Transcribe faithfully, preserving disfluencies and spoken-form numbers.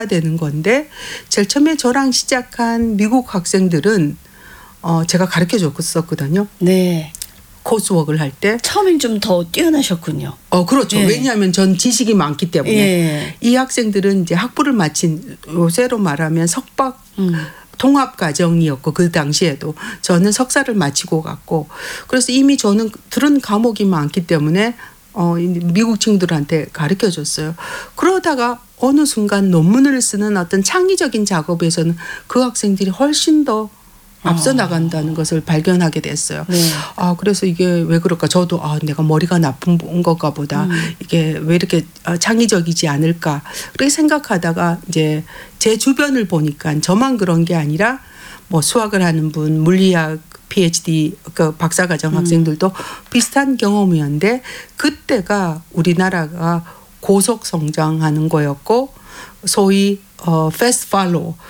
되는 건데 제일 처음에 저랑 시작한 미국 학생들은 어 제가 가르쳐 줬었거든요. 네. 코스웍을 할 때. 처음엔 좀 더 뛰어나셨군요. 어 그렇죠. 예. 왜냐하면 전 지식이 많기 때문에. 예. 이 학생들은 이제 학부를 마친 요새로 말하면 석박 음. 통합 과정이었고 그 당시에도 저는 석사를 마치고 갔고 그래서 이미 저는 들은 과목이 많기 때문에 어 미국 친구들한테 가르쳐 줬어요. 그러다가 어느 순간 논문을 쓰는 어떤 창의적인 작업에서는 그 학생들이 훨씬 더 앞서 나간다는 것을 발견하게 됐어요. 네. 아 그래서 이게 왜 그럴까? 저도 아 내가 머리가 나쁜 건가 보다. 음. 이게 왜 이렇게 창의적이지 않을까? 그렇게 생각하다가 이제 제 주변을 보니까 저만 그런 게 아니라 뭐 수학을 하는 분, 물리학 피에이치디 그 박사과정 음. 학생들도 비슷한 경험이었는데 그때가 우리나라가 고속 성장하는 거였고 소위 어 패스트 팔로우